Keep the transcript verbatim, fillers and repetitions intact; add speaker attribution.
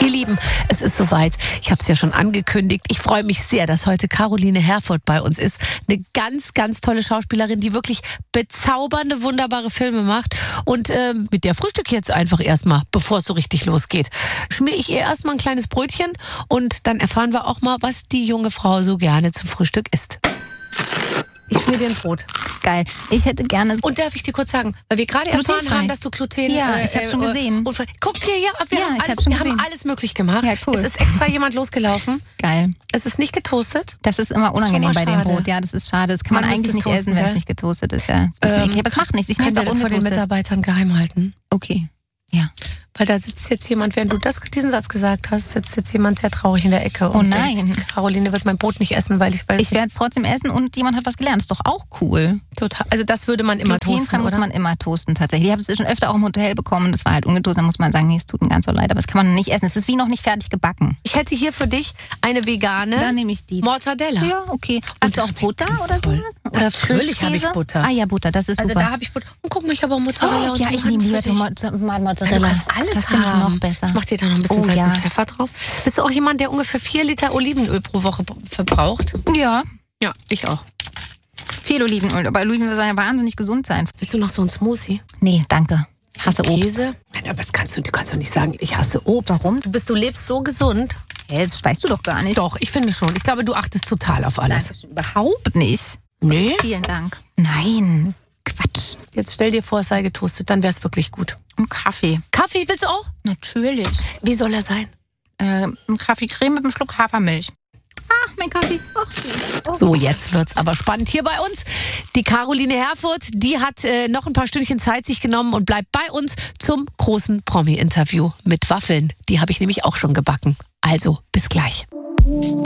Speaker 1: Ihr Lieben, es ist soweit. Ich habe es ja schon angekündigt. Ich freue mich sehr, dass heute Caroline Herfurth bei uns ist. Eine ganz, ganz tolle Schauspielerin, die wirklich bezaubernde, wunderbare Filme macht. Und äh, mit der Frühstück jetzt einfach erstmal, bevor es so richtig losgeht. Schmier ich ihr erstmal ein kleines Brötchen und dann erfahren wir auch mal, was die junge Frau so gerne zum Frühstück isst. Ich schmier dir ein Brot.
Speaker 2: Geil. Ich hätte gerne...
Speaker 1: Und darf ich dir kurz sagen, weil wir gerade erfahren haben, dass du Gluten...
Speaker 2: Ja,
Speaker 1: äh,
Speaker 2: ich habe schon gesehen.
Speaker 1: Und, guck hier, ja, wir,
Speaker 2: Ja,
Speaker 1: haben,
Speaker 2: ich
Speaker 1: alles,
Speaker 2: hab schon
Speaker 1: wir haben
Speaker 2: gesehen.
Speaker 1: alles möglich gemacht.
Speaker 2: Ja, cool.
Speaker 1: Es ist extra jemand losgelaufen.
Speaker 2: Geil.
Speaker 1: Es ist nicht getoastet.
Speaker 2: Das ist immer unangenehm
Speaker 1: ist schon
Speaker 2: bei
Speaker 1: mal
Speaker 2: dem
Speaker 1: schade.
Speaker 2: Brot. Ja, das ist schade. Das kann man,
Speaker 1: Man
Speaker 2: eigentlich
Speaker 1: müsste
Speaker 2: nicht
Speaker 1: es toasten,
Speaker 2: essen, wenn
Speaker 1: gell?
Speaker 2: es nicht getoastet ist. Ja. Das ist
Speaker 1: Ähm,
Speaker 2: okay, aber es macht nichts. Ich
Speaker 1: Können
Speaker 2: nehme
Speaker 1: wir
Speaker 2: es auch
Speaker 1: das vor den
Speaker 2: ungetoastet.
Speaker 1: Mitarbeitern geheim halten?
Speaker 2: Okay. Ja.
Speaker 1: Weil da sitzt jetzt jemand, während du das, diesen Satz gesagt hast, sitzt jetzt jemand sehr traurig in der Ecke.
Speaker 2: Oh
Speaker 1: und
Speaker 2: nein.
Speaker 1: denkt, Caroline wird mein Brot nicht essen, weil ich weiß
Speaker 2: Ich werde es trotzdem essen und jemand hat was gelernt. Ist doch auch cool.
Speaker 1: total. Also das würde man immer
Speaker 2: Glutenfrei
Speaker 1: toasten,
Speaker 2: muss
Speaker 1: oder?
Speaker 2: man immer toasten tatsächlich. Ich habe es schon öfter auch im Hotel bekommen. Das war halt ungetoastet. Da muss man sagen, nee, es tut mir ganz so leid. Aber das kann man nicht essen. Es ist wie noch nicht fertig gebacken.
Speaker 1: Ich hätte hier für dich eine vegane
Speaker 2: Dann nehme ich die.
Speaker 1: Mortadella.
Speaker 2: Ja, okay.
Speaker 1: Und
Speaker 2: Hast du
Speaker 1: das
Speaker 2: auch
Speaker 1: schmeckt
Speaker 2: Butter
Speaker 1: ganz
Speaker 2: oder
Speaker 1: toll.
Speaker 2: sowas? Oder
Speaker 1: Natürlich habe ich
Speaker 2: Frischkäse?
Speaker 1: Butter.
Speaker 2: Ah ja, Butter, das ist
Speaker 1: Also
Speaker 2: super.
Speaker 1: da habe ich Butter. Und guck mal, ich habe auch Mozzarella
Speaker 2: Oh,
Speaker 1: und
Speaker 2: ja, ich
Speaker 1: Tomaten
Speaker 2: nehme
Speaker 1: für
Speaker 2: lieber
Speaker 1: dich.
Speaker 2: Tomat- Mozzarella.
Speaker 1: Du kannst alles
Speaker 2: das finde ich
Speaker 1: haben.
Speaker 2: noch besser.
Speaker 1: Ich mach dir da noch ein bisschen
Speaker 2: Oh,
Speaker 1: Salz
Speaker 2: ja.
Speaker 1: und Pfeffer drauf. Bist du auch jemand, der ungefähr vier Liter Olivenöl pro Woche verbraucht?
Speaker 2: Ja,
Speaker 1: Ja, ich auch.
Speaker 2: viel Olivenöl. Aber Olivenöl soll ja wahnsinnig gesund sein.
Speaker 1: Willst du noch so ein Smoothie?
Speaker 2: Nee, danke. Ich hasse Obst.
Speaker 1: Käse? Nein, aber das kannst du, du kannst doch nicht sagen, ich hasse Obst.
Speaker 2: Warum?
Speaker 1: Du bist, du lebst so gesund.
Speaker 2: Hä, das weißt du doch gar nicht.
Speaker 1: Doch, ich finde schon. Ich glaube, du achtest total auf
Speaker 2: Nein,
Speaker 1: alles.
Speaker 2: das überhaupt nicht.
Speaker 1: Nee?
Speaker 2: Vielen Dank. Nein, Quatsch.
Speaker 1: Jetzt stell dir vor, es sei getoastet, dann wäre es wirklich gut.
Speaker 2: Und Kaffee.
Speaker 1: Kaffee willst du auch?
Speaker 2: Natürlich.
Speaker 1: Wie soll er sein?
Speaker 2: Äh, ein Kaffeecreme mit einem Schluck Hafermilch. Ach, mein Kaffee. Oh.
Speaker 1: So, jetzt wird's aber spannend hier bei uns. Die Caroline Herfurth, die hat äh, noch ein paar Stündchen Zeit sich genommen und bleibt bei uns zum großen Promi-Interview mit Waffeln. Die habe ich nämlich auch schon gebacken. Also, bis gleich.